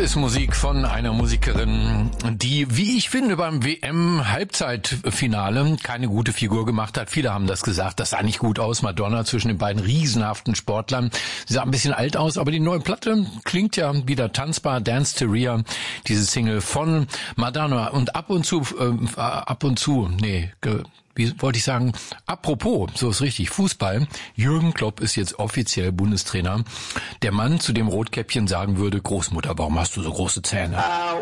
ist Musik von einer Musikerin, die, wie ich finde, beim WM-Halbzeitfinale keine gute Figur gemacht hat. Viele haben das gesagt, das sah nicht gut aus. Madonna zwischen den beiden riesenhaften Sportlern. Sie sah ein bisschen alt aus, aber die neue Platte klingt ja wieder tanzbar. Dance to Ria, diese Single von Madonna. Und apropos, so ist richtig, Fußball. Jürgen Klopp ist jetzt offiziell Bundestrainer. Der Mann, zu dem Rotkäppchen sagen würde, Großmutter, warum hast du so große Zähne?